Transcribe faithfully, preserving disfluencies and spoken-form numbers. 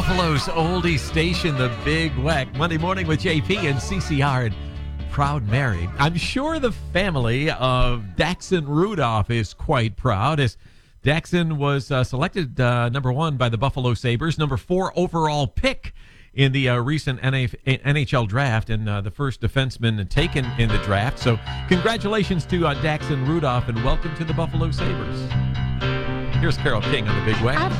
Buffalo's oldie station, the Big Weck. Monday morning with J P and C C R and Proud Mary. I'm sure the family of Daxon Rudolph is quite proud, as Daxon was uh, selected uh, number one by the Buffalo Sabres, number four overall pick in the uh, recent N H L draft, and uh, the first defenseman taken in the draft. So congratulations to uh, Daxon Rudolph, and welcome to the Buffalo Sabres. Here's Carol King on the Big Weck.